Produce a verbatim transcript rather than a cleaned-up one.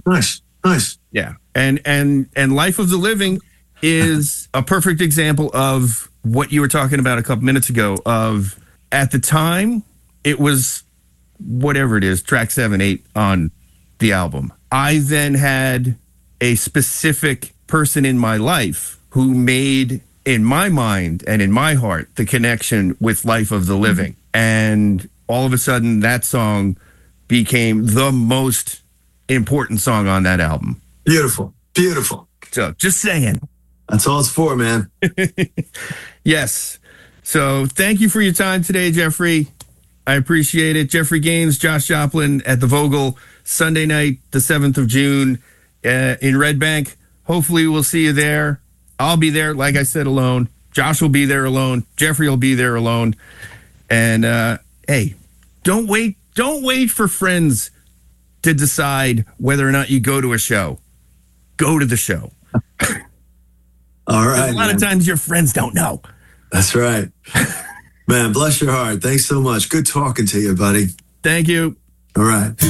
Nice, nice. Yeah. And, and, and Life of the Living is a perfect example of what you were talking about a couple minutes ago of at the time, it was whatever it is, track seven, eight on the album. I then had a specific person in my life who made, in my mind and in my heart, the connection with Life of the Living. Mm-hmm. And all of a sudden, that song became the most important song on that album. Beautiful, beautiful. So, just saying. That's all it's for, man. Yes. So, thank you for your time today, Jeffrey. I appreciate it. Jeffrey Gaines, Josh Joplin at the Vogel, Sunday night, the seventh of June uh, in Red Bank. Hopefully we'll see you there. I'll be there, like I said, alone. Josh will be there alone. Jeffrey will be there alone. And, uh, hey, don't wait. Don't wait for friends to decide whether or not you go to a show. Go to the show. All right. A lot man. of times your friends don't know. That's right. Man, bless your heart. Thanks so much. Good talking to you, buddy. Thank you. All right.